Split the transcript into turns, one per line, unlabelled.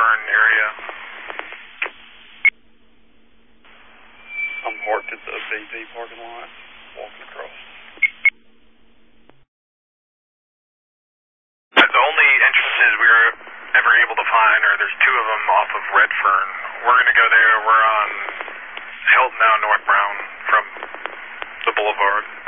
Redfern area.
I'm parked at the BP parking lot, walking across.
The only entrances we were ever able to find, or there's two of them off of Redfern. We're going to go there. We're on Hilton now, North Brown from the boulevard.